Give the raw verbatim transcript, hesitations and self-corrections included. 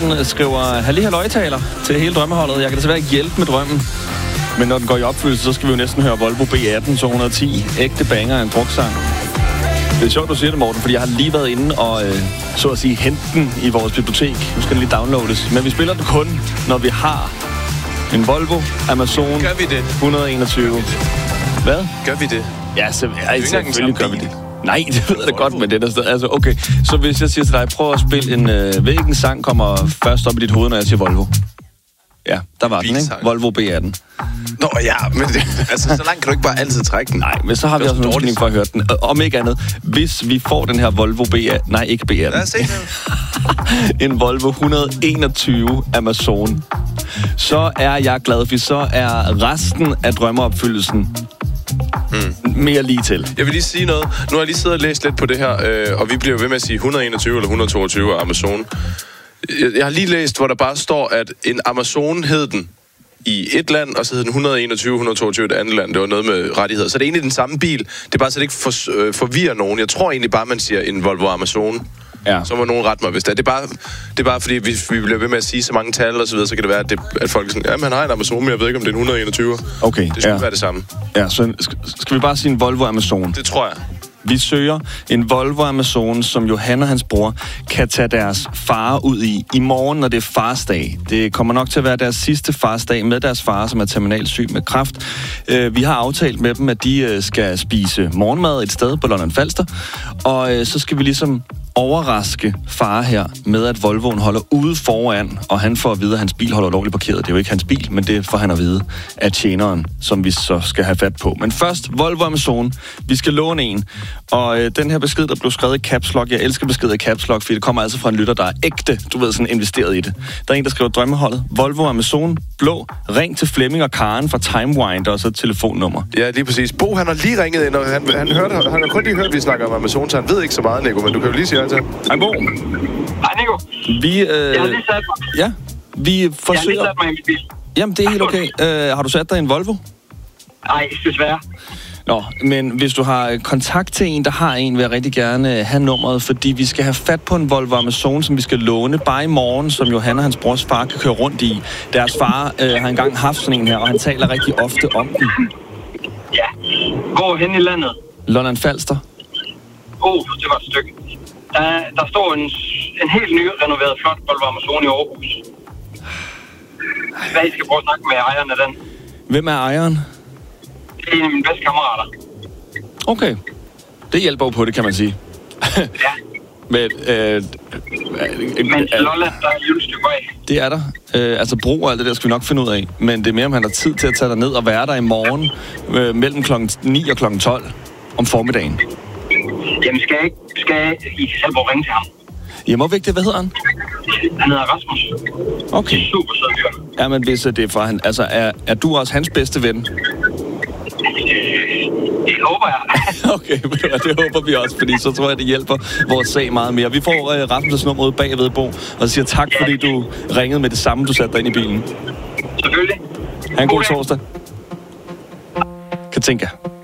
Morten skriver, halli halløjtaler til hele drømmeholdet. Jeg kan desværre ikke hjælpe med drømmen. Men når den går i opfyldelse, så skal vi jo næsten høre Volvo B atten to hundrede og ti. Ægte banger af en druksang. Det er sjovt, du siger det, Morten, fordi jeg har lige været inde og, øh, så at sige, hente den i vores bibliotek. Nu skal den lige downloades. Men vi spiller den kun, når vi har en Volvo Amazon Gør vi det? et hundrede og enogtyve. Hvad? Gør vi det? Ja, så, ja, det selvfølgelig gør vi det. Nej, det ved jeg da godt, men det er der altså, okay. Så hvis jeg siger til dig, prøv at spille en... Øh, hvilken sang kommer først op i dit hoved, når jeg siger Volvo? Ja, der var den, ikke? Volvo B atten. Nå ja, men det, altså, så langt kan du ikke bare altid trække den. Nej, men så har vi også en undskyldning for at høre den. Om ikke andet, hvis vi får den her Volvo B atten... Nej, ikke B atten. Lad os se det. En Volvo et hundrede og enogtyve Amazon. Så er jeg glad, for så er resten af drømmeopfyldelsen Hmm. mere lige til. Jeg vil lige sige noget. Nu har jeg lige siddet og læst lidt på det her, øh, og vi bliver ved med at sige et hundrede og enogtyve eller et hundrede og toogtyve af Amazon. Jeg, jeg har lige læst, hvor der bare står, at en Amazon hed den i et land, og så hed den et hundrede og enogtyve, et hundrede og toogtyve i det andet land. Det var noget med rettigheder. Så det er egentlig den samme bil. Det er bare så det ikke for, øh, forvirrer nogen. Jeg tror egentlig bare, man siger en Volvo Amazon. Ja. Så må nogen rette mig, hvis det er. Det er bare, det er bare fordi, vi, vi bliver ved med at sige så mange tal og så videre, så kan det være, at, det, at folk er sådan, ja, man har en Amazon, men jeg ved ikke, om det er en et hundrede og enogtyve. Okay, det skulle ja. være det samme. Ja, så skal vi bare sige en Volvo Amazon? Det tror jeg. Vi søger en Volvo Amazon, som Johan og hans bror kan tage deres far ud i i morgen, når det er farsdag. Det kommer nok til at være deres sidste farsdag med deres far, som er terminalsyg med kræft. Vi har aftalt med dem, at de skal spise morgenmad et sted på Lolland Falster, og så skal vi ligesom overraske far her med, at Volvoen holder ude foran, og han får at vide, at hans bil holder lovligt parkeret. Det er jo ikke hans bil, men det får han at vide af tjeneren, som vi så skal have fat på. Men først, Volvo Amazon. Vi skal låne en. Og øh, den her besked, der blev skrevet i caps lock, jeg elsker beskeder i caps lock, fordi det kommer altså fra en lytter, der er ægte, du ved, sådan investeret i det. Der er en, der skriver drømmeholdet. Volvo Amazon, blå, ring til Flemming og Karen fra Timewinder, og så et telefonnummer. Ja, lige præcis. Bo, han har lige ringet ind, og han, han, hørte, han har kun lige hørt, at vi snakker om Amazon, så han ved ikke så meget, Nico, men du kan jo lige sige altså. Hej, Bo. Hej, Nico. Vi, øh, jeg har lige sat mig. Ja, vi forsøger... Jeg har lige sat mig i min bil. Jamen, det er helt okay. Øh, har du sat dig i en Volvo? Nej, desværre. Nå, men hvis du har kontakt til en, der har en, vil jeg rigtig gerne have nummeret, fordi vi skal have fat på en Volvo Amazon, som vi skal låne bare i morgen, som Johan og hans brors far kan køre rundt i. Deres far øh, har engang haft sådan en her, og han taler rigtig ofte om den. Ja. Hvor hen i landet? Lolland Falster. Åh, oh, det var et stykke. Der, der står en, en helt ny, renoveret, flot Volvo Amazon i Aarhus. Hvad I skal prøve at snakke med ejeren af den? Hvem er ejeren? Det er en af mine bedste kammerater. Okay. Det hjælper jo på det, kan man sige. Ja. Men, øh, øh, Men til Lolland, der er et lille stykke af. Det er der. Øh, altså bro og alt det der skal vi nok finde ud af. Men det er mere, om han har tid til at tage dig ned og være der i morgen øh, mellem klokken ni og klokken tolv om formiddagen. Jamen, skal jeg ikke... Skal jeg, I kan selv ringe til ham. Jamen, hvor vigtigt, hvad hedder han? Han hedder Rasmus. Okay. Super sød fyr. Ja, men hvis det er for han... Altså, er, er du også hans bedste ven? Det, det håber jeg. Okay, det håber vi også, fordi så tror jeg, det hjælper vores sag meget mere. Vi får uh, Rasmus' nummer ud bagved, Bo, og siger tak, ja. Fordi du ringede med det samme, du satte dig ind i bilen. Selvfølgelig. Ha' en god torsdag. Katinka.